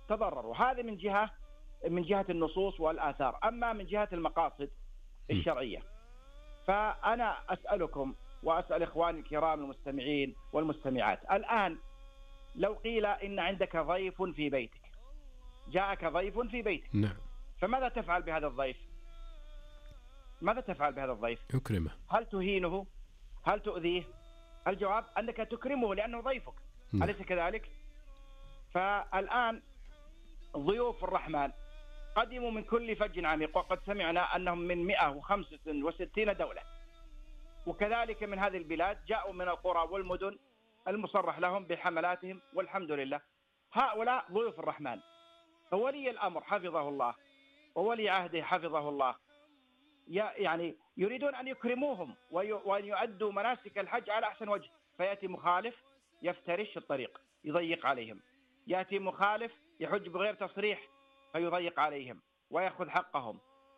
تضرروا. هذه من جهة النصوص والآثار. أما من جهة المقاصد الشرعية، فأنا أسألكم وأسأل إخواني الكرام المستمعين والمستمعات، الآن لو قيل إن عندك ضيف في بيتك، جاءك ضيف في بيتك، نعم، فماذا تفعل بهذا الضيف؟ ماذا تفعل بهذا الضيف؟ أكرمه. هل تهينه؟ هل تؤذيه؟ الجواب أنك تكرمه لأنه ضيفك. أليس كذلك؟ فالآن ضيوف الرحمن قدموا من كل فج عميق، وقد سمعنا أنهم من 165 دولة، وكذلك من هذه البلاد جاءوا من القرى والمدن المصرح لهم بحملاتهم، والحمد لله. هؤلاء ضيوف الرحمن، فولي الأمر حفظه الله وولي عهده حفظه الله يعني يريدون أن يكرموهم وأن يؤدوا مناسك الحج على أحسن وجه، فيأتي مخالف يفترش الطريق يضيق عليهم، يأتي مخالف يحج بغير تصريح فيضيق عليهم ويأخذ حقهم.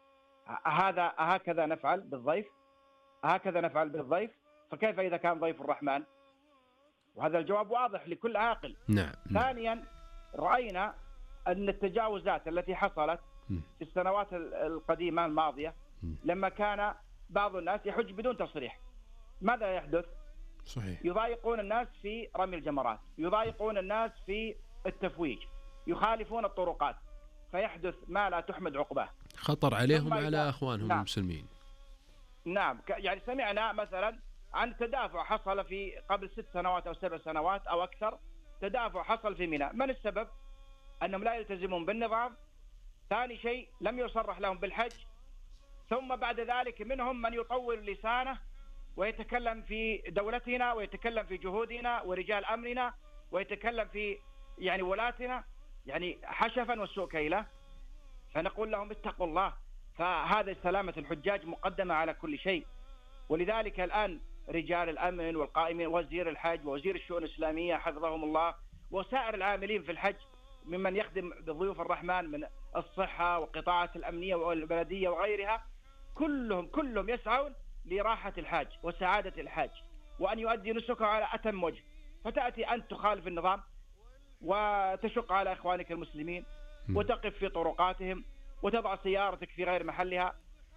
هكذا نفعل بالضيف؟ هكذا نفعل بالضيف؟ فكيف إذا كان ضيف الرحمن؟ وهذا الجواب واضح لكل عاقل. نعم. ثانيا، رأينا أن التجاوزات التي حصلت في السنوات القديمة الماضية لما كان بعض الناس يحج بدون تصريح، ماذا يحدث؟ صحيح. يضايقون الناس في رمي الجمرات، يضايقون الناس في التفويج، يخالفون الطرقات، فيحدث ما لا تحمد عقباه، خطر عليهم وعلى أخوانهم المسلمين. نعم. يعني سمعنا مثلا عن تدافع حصل في قبل 6 سنوات أو 7 سنوات أو أكثر، تدافع حصل في منى. من السبب؟ أنهم لا يلتزمون بالنظام. ثاني شيء، لم يصرح لهم بالحج. ثم بعد ذلك منهم من يطول لسانه ويتكلم في دولتنا ويتكلم في جهودنا ورجال أمرنا ويتكلم في يعني ولاتنا يعني حشفا والسوء كيله، فنقول لهم اتقوا الله. فهذا سلامة الحجاج مقدمة على كل شيء. ولذلك الآن رجال الأمن والقائمين، وزير الحج ووزير الشؤون الإسلامية حفظهم الله، وسائر العاملين في الحج ممن يخدم بضيوف الرحمن من الصحة وقطاعات الأمنية والبلدية وغيرها، كلهم يسعون لراحة الحاج وسعادة الحاج وأن يؤدي نسكه على أتم وجه. فتأتي أنت تخالف النظام وتشق على إخوانك المسلمين وتقف في طرقاتهم وتضع سيارتك في غير محلها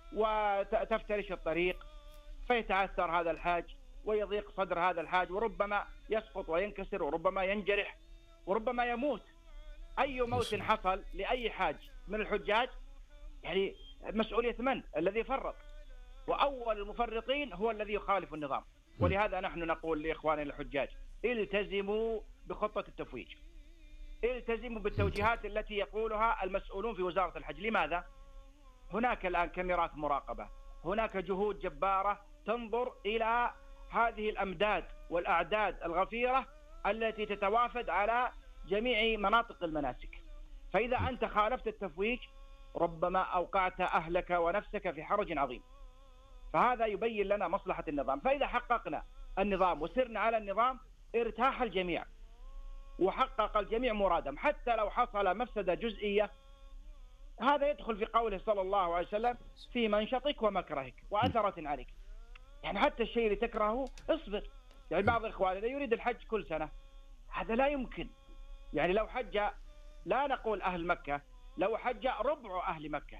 وتفترش الطريق، فيتعثر هذا الحاج ويضيق صدر هذا الحاج، وربما يسقط وينكسر وربما ينجرح وربما يموت. أي موت حصل لأي حاج من الحجاج يعني مسؤولية من؟ الذي فرط، وأول المفرطين هو الذي يخالف النظام. ولهذا نحن نقول لإخواننا الحجاج التزموا بخطة التفويج، التزموا بالتوجيهات التي يقولها المسؤولون في وزارة الحج. لماذا؟ هناك الآن كاميرات مراقبة، هناك جهود جبارة تنظر إلى هذه الأمداد والأعداد الغفيرة التي تتوافد على جميع مناطق المناسك. فإذا أنت خالفت التفويج ربما أوقعت أهلك ونفسك في حرج عظيم. فهذا يبين لنا مصلحة النظام. فإذا حققنا النظام وسرنا على النظام ارتاح الجميع وحقق الجميع مرادهم، حتى لو حصل مفسدة جزئية. هذا يدخل في قوله صلى الله عليه وسلم في منشطك ومكرهك وأثرة عليك. يعني حتى الشيء اللي تكرهه اصبر. يعني بعض إخواننا يريد الحج كل سنة، هذا لا يمكن. يعني لو حج، لا نقول أهل مكة، لو حج ربع أهل مكة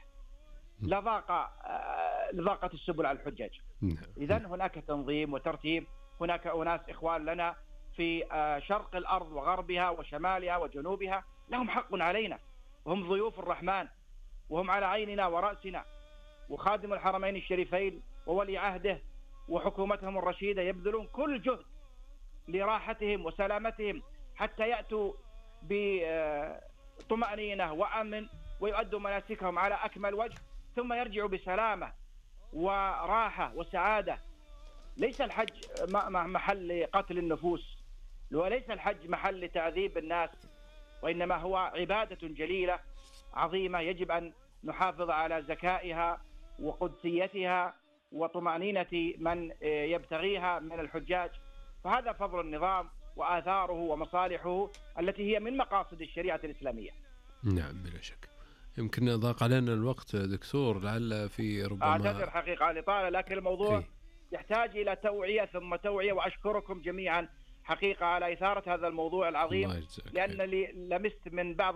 لضاقت السبل على الحجاج. إذن هناك تنظيم وترتيب. هناك أناس إخوان لنا في شرق الأرض وغربها وشمالها وجنوبها لهم حق علينا، وهم ضيوف الرحمن وهم على عيننا ورأسنا. وخادم الحرمين الشريفين وولي عهده وحكومتهم الرشيدة يبذلون كل جهد لراحتهم وسلامتهم حتى يأتوا بطمأنينة وأمن ويؤدوا مناسكهم على أكمل وجه، ثم يرجعوا بسلامة وراحة وسعادة. ليس الحج محل قتل النفوس، وليس الحج محل تعذيب الناس، وإنما هو عبادة جليلة عظيمة يجب أن نحافظ على زكائها وقدسيتها وطمأنينة من يبتغيها من الحجاج. فهذا فضل النظام وآثاره ومصالحه التي هي من مقاصد الشريعة الإسلامية. نعم بلا شك. يمكن ضاق علينا الوقت دكتور، لعل في ربما أعتذر حقيقة على الإطالة، لكن الموضوع يحتاج إلى توعية ثم توعية. وأشكركم جميعا حقيقة على إثارة هذا الموضوع العظيم، لأنني لمست من بعض